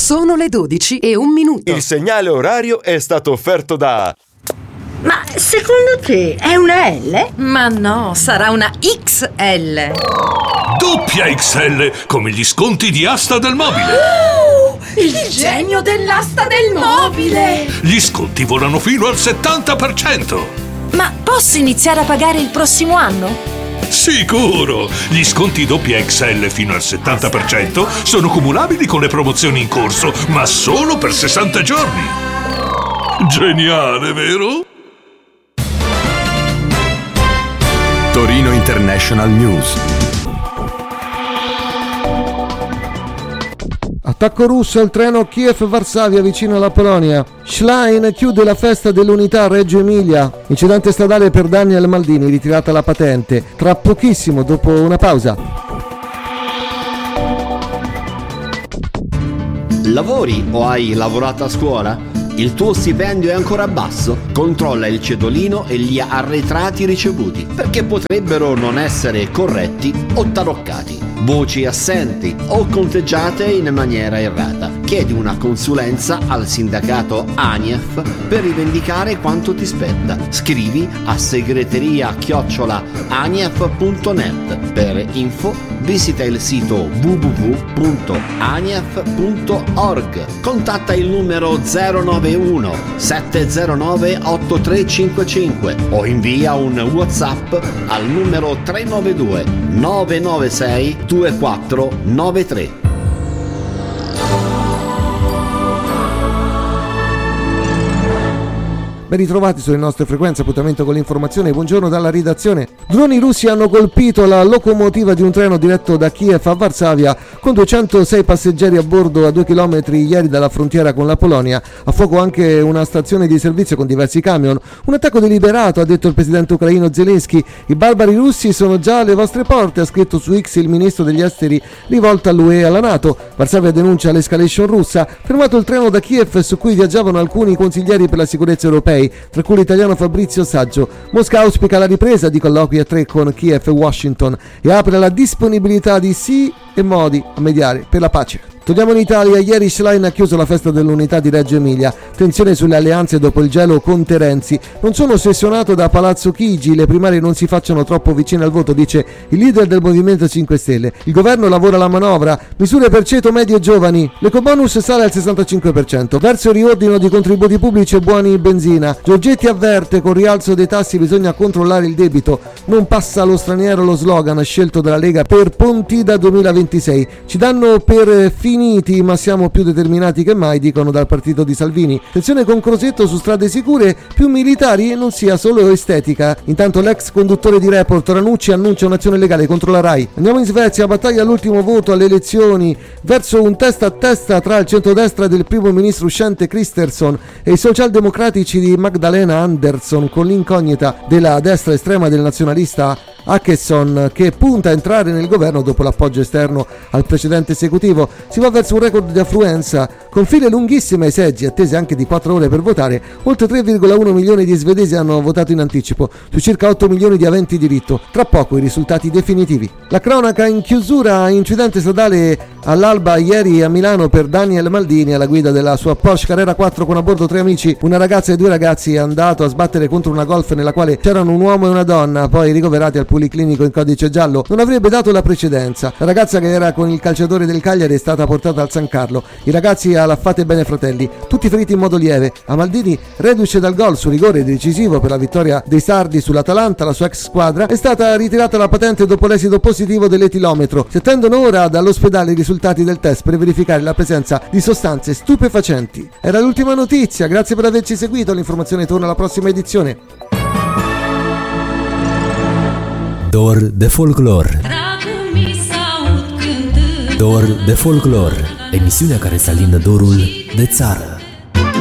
Sono le 12:01. Il segnale orario è stato offerto da... Ma secondo te è una L? Ma no, sarà una XL. Doppia XL, come gli sconti di Asta del Mobile. Il genio dell'asta del mobile! Gli sconti volano fino al 70%. Ma posso iniziare a pagare il prossimo anno? Sicuro! Gli sconti doppia XL fino al 70% sono cumulabili con le promozioni in corso, ma solo per 60 giorni. Geniale, vero? Torino International News. Attacco russo al treno Kiev-Varsavia vicino alla Polonia. Schlein chiude la festa dell'unità a Reggio Emilia. Incidente stradale per Daniel Maldini, ritirata la patente. Tra pochissimo, dopo una pausa. Lavori o hai lavorato a scuola? Il tuo stipendio è ancora basso? Controlla il cedolino e gli arretrati ricevuti, perché potrebbero non essere corretti o taroccati, voci assenti o conteggiate in maniera errata. Chiedi una consulenza al sindacato ANIEF per rivendicare quanto ti spetta. Scrivi a segreteria@anief.net. Per info visita il sito www.anief.org. Contatta il numero 091 709 8355 o invia un WhatsApp al numero 392 996 2493. Ben ritrovati sulle nostre frequenze, appuntamento con l'informazione. Buongiorno dalla redazione. Droni russi hanno colpito la locomotiva di un treno diretto da Kiev a Varsavia con 206 passeggeri a bordo a 2 km ieri dalla frontiera con la Polonia. A fuoco anche una stazione di servizio con diversi camion. Un attacco deliberato, ha detto il presidente ucraino Zelensky. I barbari russi sono già alle vostre porte, ha scritto su X il ministro degli esteri rivolto all'UE e alla NATO. Varsavia denuncia l'escalation russa. Fermato il treno da Kiev su cui viaggiavano alcuni consiglieri per la sicurezza europei, tra cui l'italiano Fabrizio Saggio. Mosca auspica la ripresa di colloqui a 3 con Kiev e Washington e apre la disponibilità di sì e modi a mediare per la pace. Torniamo in Italia. Ieri Schlein ha chiuso la festa dell'unità di Reggio Emilia. Tensione sulle alleanze dopo il gelo con Terenzi. Non sono ossessionato da Palazzo Chigi, le primarie non si facciano troppo vicine al voto, dice il leader del Movimento 5 Stelle. Il governo lavora la manovra, misure per ceto medio e giovani. L'ecobonus sale al 65%, verso riordino di contributi pubblici e buoni benzina. Giorgetti avverte, con rialzo dei tassi bisogna controllare il debito. Non passa allo straniero lo slogan scelto dalla Lega per Pontida 2026. Ci danno per finiti, ma siamo più determinati che mai, dicono dal partito di Salvini. Tensione con Crosetto su strade sicure, più militari e non sia solo estetica. Intanto l'ex conduttore di Report Ranucci annuncia un'azione legale contro la RAI. Andiamo in Svezia, battaglia all'ultimo voto alle elezioni verso un testa a testa tra il centrodestra del primo ministro uscente Kristersson e i socialdemocratici di Magdalena Andersson, con l'incognita della destra estrema del nazionalista Åkesson, che punta a entrare nel governo dopo l'appoggio esterno al precedente esecutivo. Si va verso un record di affluenza con file lunghissime ai seggi, attese anche di 4 ore per votare. Oltre 3,1 milioni di svedesi hanno votato in anticipo su circa 8 milioni di aventi diritto. Tra poco i risultati definitivi. La cronaca in chiusura: incidente stradale all'alba ieri a Milano per Daniel Maldini alla guida della sua Porsche Carrera 4 con a bordo 3 amici. Una ragazza e 2 ragazzi è andato a sbattere contro una Golf nella quale c'erano un uomo e una donna, poi ricoverati al policlinico in codice giallo. Non avrebbe dato la precedenza. La ragazza, che era con il calciatore del Cagliari, è stata portata al San Carlo. I ragazzi alla Fate Bene Fratelli, tutti feriti in modo lieve. A Maldini, reduce dal gol su rigore decisivo per la vittoria dei sardi sull'Atalanta, la sua ex squadra, è stata ritirata la patente dopo l'esito positivo dell'etilometro. Si attendono ora dall'ospedale i risultati del test per verificare la presenza di sostanze stupefacenti. Era l'ultima notizia, grazie per averci seguito. L'informazione torna alla prossima edizione. Dor de folclor. Dor de folclor, emisiunea care să alină dorul de țară.